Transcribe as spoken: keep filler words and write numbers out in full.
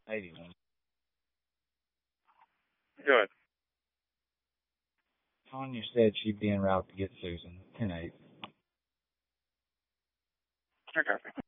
eighty-one. Good. Tanya said she'd be en route to get Susan. ten eight. I copy.